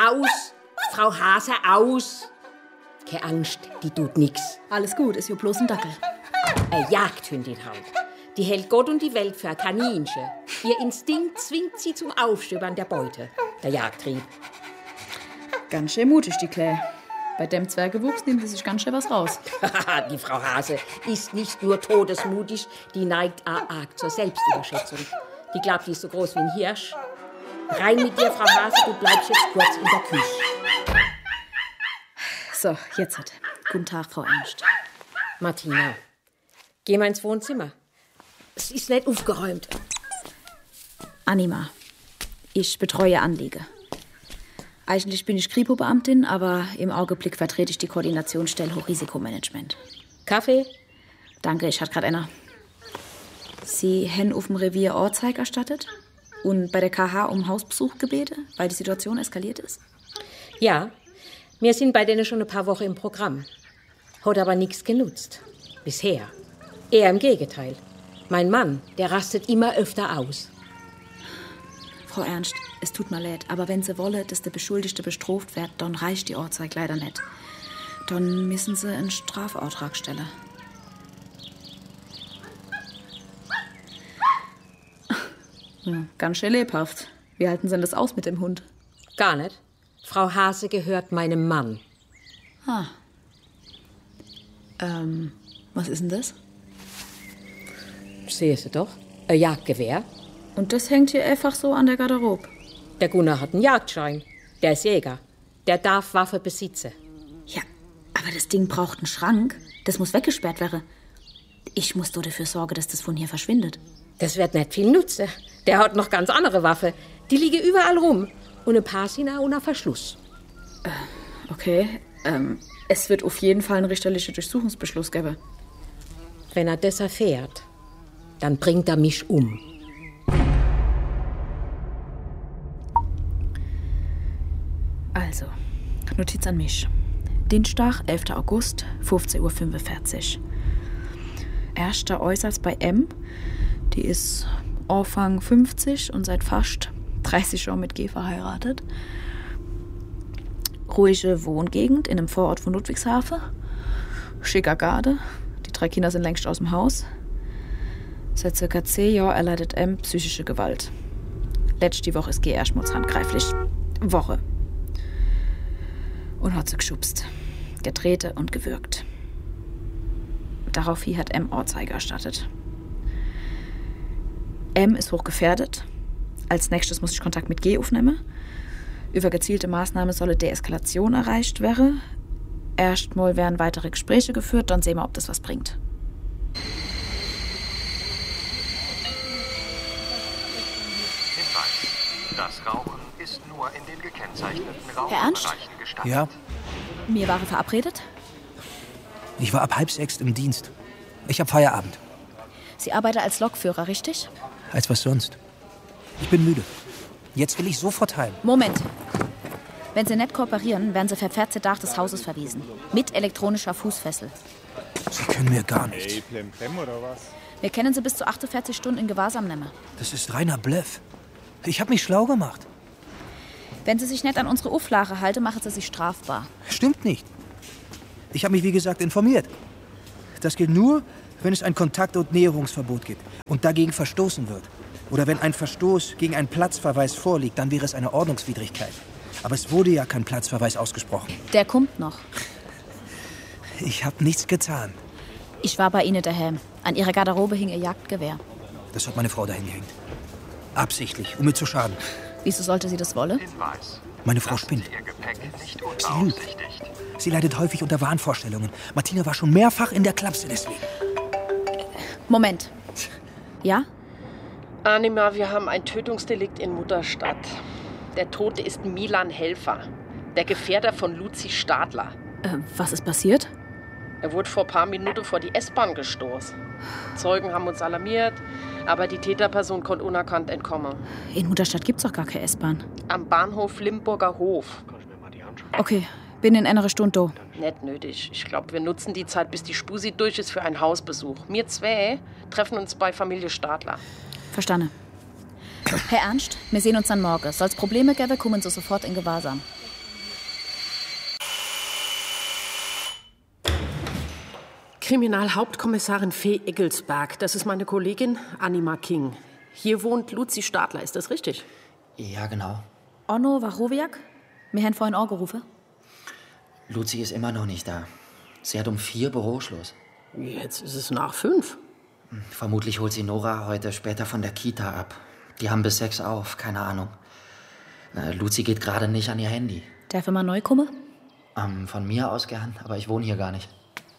aus! Frau Hase, aus! Keine Angst, die tut nix. Alles gut, ist ja bloß ein Dackel. Eine Jagdhündin halt. Die hält Gott und die Welt für ein Kaninchen. Ihr Instinkt zwingt sie zum Aufstöbern der Beute. Der Jagdtrieb. Ganz schön mutig, die Claire. Bei dem Zwergewuchs nimmt sie sich ganz schön was raus. Die Frau Hase ist nicht nur todesmutig, die neigt auch arg zur Selbstüberschätzung. Die glaubt, die ist so groß wie ein Hirsch. Rein mit dir, Frau Hase, du bleibst jetzt kurz in der Küche. So, jetzt hat. Guten Tag, Frau Ernst. Martina, geh mal ins Wohnzimmer. Es ist nicht aufgeräumt. Anima, ich betreue Anliege. Eigentlich bin ich Kripo-Beamtin, aber im Augenblick vertrete ich die Koordinationsstelle Hochrisikomanagement. Kaffee? Danke, ich hatte gerade einer. Sie haben auf dem Revier Ortzeig erstattet und bei der KH um Hausbesuch gebeten, weil die Situation eskaliert ist? Ja, wir sind bei denen schon ein paar Wochen im Programm. Hat aber nichts genutzt. Bisher. Eher im Gegenteil. Mein Mann, der rastet immer öfter aus. Frau Ernst, es tut mir leid, aber wenn Sie wollen, dass der Beschuldigte bestraft wird, dann reicht die Ortzeig leider nicht. Dann müssen Sie einen Strafauftrag stellen. Ganz schön lebhaft. Wie halten Sie denn das aus mit dem Hund? Gar nicht. Frau Hase gehört meinem Mann. Was ist denn das? Sehen Sie doch. Ein Jagdgewehr. Und das hängt hier einfach so an der Garderobe. Der Gunnar hat einen Jagdschein. Der ist Jäger. Der darf Waffe besitzen. Ja, aber das Ding braucht einen Schrank. Das muss weggesperrt werden. Ich muss nur dafür sorgen, dass das von hier verschwindet. Das wird nicht viel nutzen. Der hat noch ganz andere Waffen. Die liegen überall rum. Und ein paar sind auch unter Verschluss. Okay, es wird auf jeden Fall einen richterlichen Durchsuchungsbeschluss geben. Wenn er das erfährt, dann bringt er mich um. Also, Notiz an mich. Dienstag, 11. August, 15:45 Uhr. Erster Äußerst bei M. Die ist Anfang 50 und seit fast 30 Jahren mit G verheiratet. Ruhige Wohngegend in einem Vorort von Ludwigshafen. Schicker Garde. Die 3 Kinder sind längst aus dem Haus. Seit ca. 10 Jahren erleidet M psychische Gewalt. Letzte Woche ist G erstmals handgreiflich. Woche. Und hat sie geschubst, getreten und gewürgt. Daraufhin hat M Anzeige erstattet. M ist hochgefährdet. Als nächstes muss ich Kontakt mit G aufnehmen. Über gezielte Maßnahmen solle Deeskalation erreicht werden. Erstmal werden weitere Gespräche geführt, dann sehen wir, ob das was bringt. Hinweis. Das Rauchen ist nur in den gekennzeichneten Herr Ernst? Rauchbereichen gestattet. Ja, Wir waren verabredet. ich war ab 5:30 im Dienst. Ich hab Feierabend. Sie arbeiten als Lokführer, richtig? Als was sonst. Ich bin müde. Jetzt will ich sofort heim. Moment. Wenn Sie nicht kooperieren, werden Sie für 14 Tage des Hauses verwiesen. Mit elektronischer Fußfessel. Sie können mir gar nichts. Hey, Plemplem oder was? Wir können Sie bis zu 48 Stunden in Gewahrsam nehmen. Das ist reiner Bluff. Ich hab mich schlau gemacht. Wenn Sie sich nicht an unsere Auflage halten, machen Sie sich strafbar. Stimmt nicht. Ich habe mich, wie gesagt, informiert. Das gilt nur, wenn es ein Kontakt- und Näherungsverbot gibt und dagegen verstoßen wird. Oder wenn ein Verstoß gegen einen Platzverweis vorliegt, dann wäre es eine Ordnungswidrigkeit. Aber es wurde ja kein Platzverweis ausgesprochen. Der kommt noch. Ich habe nichts getan. Ich war bei Ihnen daheim. An Ihrer Garderobe hing Ihr Jagdgewehr. Das hat meine Frau dahin gehängt. Absichtlich, um mir zu schaden. Wieso sollte sie das wollen? Hinweis. Meine Frau Lassen spinnt. Sie Ihr Gepäck nicht Sie lügt. unbeaufsichtigt. Sie leidet häufig unter Wahnvorstellungen. Martina war schon mehrfach in der Klapse deswegen. Moment. Ja? Anima, wir haben ein Tötungsdelikt in Mutterstadt. Der Tote ist Milan Helfer, der Gefährder von Luzi Stadler. Was ist passiert? Er wurde vor ein paar Minuten vor die S-Bahn gestoßen. Zeugen haben uns alarmiert, aber die Täterperson konnte unerkannt entkommen. In Mutterstadt gibt's doch gar keine S-Bahn. Am Bahnhof Limburger Hof. Okay, bin in einer Stunde da. Nicht nötig. Ich glaube, wir nutzen die Zeit, bis die Spusi durch ist, für einen Hausbesuch. Wir zwei treffen uns bei Familie Stadler. Verstanden. Herr Ernst, wir sehen uns dann morgen. Soll's Probleme geben, kommen Sie sofort in Gewahrsam. Kriminalhauptkommissarin Fee Eggelsberg. Das ist meine Kollegin Anima King. Hier wohnt Luzi Stadler, ist das richtig? Ja, genau. Onno Wachowiak? Wir haben vorhin angerufen. Luzi ist immer noch nicht da. Sie hat um 4 Büroschluss. Jetzt ist es nach 5. Vermutlich holt sie Nora heute später von der Kita ab. Die haben bis 6 auf, keine Ahnung. Luzi geht gerade nicht an ihr Handy. Darf ich mal neu kommen? Von mir aus gern, aber ich wohne hier gar nicht.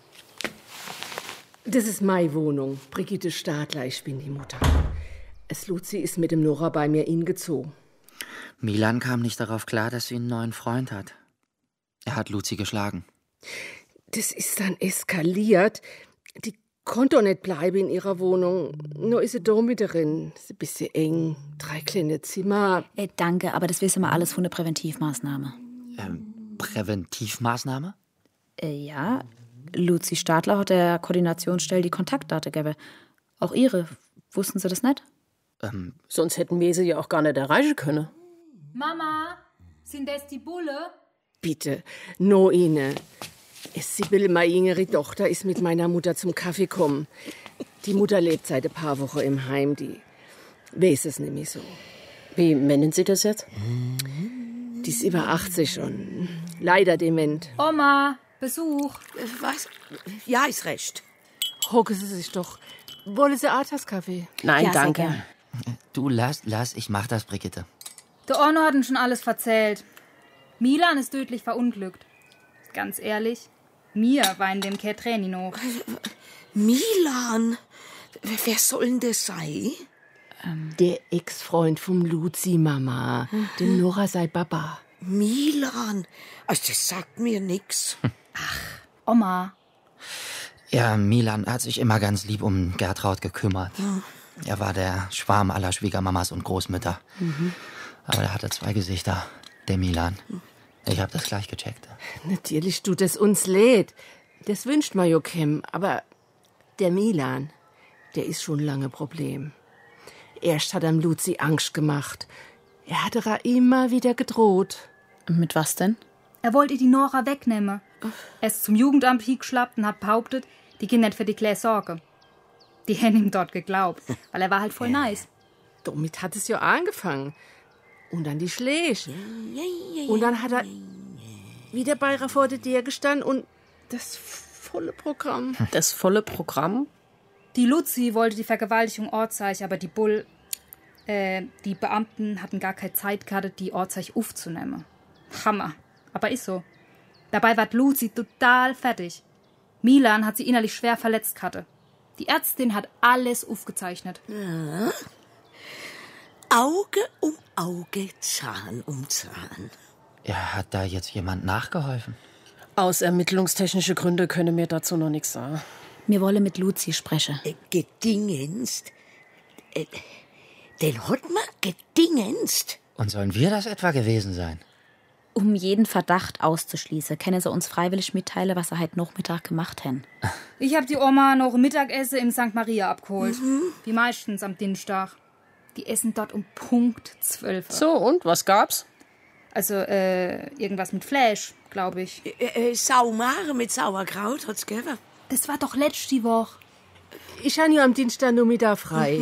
Das ist meine Wohnung. Brigitte Stadler, ich bin die Mutter. Luzi ist mit dem Nora bei mir hingezogen. Milan kam nicht darauf klar, dass sie einen neuen Freund hat. Er hat Luzi geschlagen. Das ist dann eskaliert. Die konnte doch nicht bleiben in ihrer Wohnung. Nur ist sie da mit drin. Ist ein bisschen eng. 3 kleine Zimmer. Danke, aber das wissen wir alles von der Präventivmaßnahme. Präventivmaßnahme? Ja, Luzi Stadler hat der Koordinationsstelle die Kontaktdaten gegeben. Auch ihre. Wussten Sie das nicht? Sonst hätten wir sie ja auch gar nicht erreichen können. Mama, sind das die Bulle? Bitte, no Ine. Sibylle, meine jüngere Tochter, ist mit meiner Mutter zum Kaffee gekommen. Die Mutter lebt seit ein paar Wochen im Heim. Die weiß es nämlich so. Wie nennen Sie das jetzt? Die ist über 80 schon. Leider dement. Oma, Besuch. Was? Ja, ist recht. Hocken Sie sich doch. Wollen Sie Arthas-Kaffee? Nein, Ja, sehr danke. gern. Du, lass, ich mach das, Brigitte. Der Onno hat uns schon alles erzählt. Milan ist tödlich verunglückt. Ganz ehrlich, mir war in dem kein Training noch. Milan? Wer soll denn das sein? Der Ex-Freund vom Luzi, Mama. Dem Nora sei Papa. Milan? Also das sagt mir nix. Oma, Ja, Milan hat sich immer ganz lieb um Gertraud gekümmert. Er war der Schwarm aller Schwiegermamas und Großmütter. Aber er hatte 2 Gesichter, der Milan. Ich hab das gleich gecheckt. Natürlich tut es uns leid. Das wünscht man ja keinem. Aber der Milan, der ist schon lange Problem. Erst hat ihm Luzi Angst gemacht. Er hat ihr immer wieder gedroht. Mit was denn? er wollte die Nora wegnehmen. Er ist zum Jugendamt hingeschlappt und hat behauptet, die Kinder nicht für die Claire sorgen. Die haben ihm dort geglaubt, weil er war halt voll nice. Damit hat es ja angefangen. Und dann die Schläge. Und dann hat er wieder bei ihr vor der Tür gestanden und das volle Programm. Das volle Programm? Die Luzi wollte die Vergewaltigung Ortzeich, aber die die Beamten hatten gar keine Zeit gehabt, die Ortzeich aufzunehmen. Hammer. Aber ist so. Dabei war die Luzi total fertig. Milan hat sie innerlich schwer verletzt gehabt. Die Ärztin hat alles aufgezeichnet. Ja. Auge um Auge, Zahn um Zahn. Ja, hat da jetzt jemand nachgeholfen? Aus ermittlungstechnischen Gründen können wir dazu noch nichts sagen. Wir wollen mit Luzi sprechen. Gedingenst. Den hat man gedingenst. Und sollen wir das etwa gewesen sein? Um jeden Verdacht auszuschließen, können sie uns freiwillig mitteilen, was sie heute Nachmittag gemacht haben. Ich hab die Oma noch Mittagessen im St. Maria abgeholt. Wie meistens am Dienstag. Die essen dort um Punkt 12. So, und was gab's? Also, irgendwas mit Fleisch, glaube ich. Saumare mit Sauerkraut hat's gegeben. Das war doch letzte Woche. Ich habe ja am Dienstag nur Mittag frei.